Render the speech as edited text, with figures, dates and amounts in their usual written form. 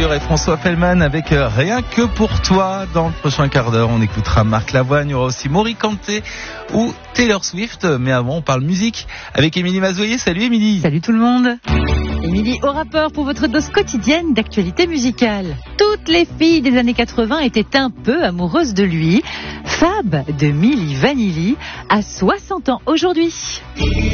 et François Fellman avec Rien que pour toi. Dans le prochain quart d'heure, on écoutera Marc Lavoine, il y aura aussi Maury Kanté ou Taylor Swift. Mais avant, on parle musique avec Émilie Mazoyer. Salut Émilie. Salut tout le monde. Émilie au rapport pour votre dose quotidienne d'actualité musicale. Toutes les filles des années 80 étaient un peu amoureuses de lui. Fab de Milli Vanilli a 60 ans aujourd'hui.